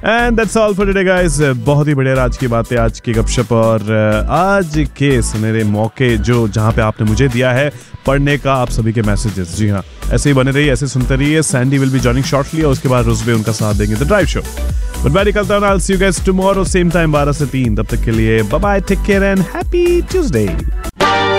And that's all for today guys. बहुत ही बढ़िया आज की बातें, आज की गपशप और आज के सुनहरे मौके जो जहां पे आपने मुझे दिया है पढ़ने का, आप सभी के मैसेजेस। जी हाँ, ऐसे ही बने रहिए, ऐसे सुनते रहिए। Sandy will be joining shortly और उसके बाद रुजबे उनका साथ देंगे द ड्राइव शो। बट मैं निकलता हूं, I'll see you guys tomorrow same time 12 से 3। तब तक के लिए bye bye, take care and happy Tuesday.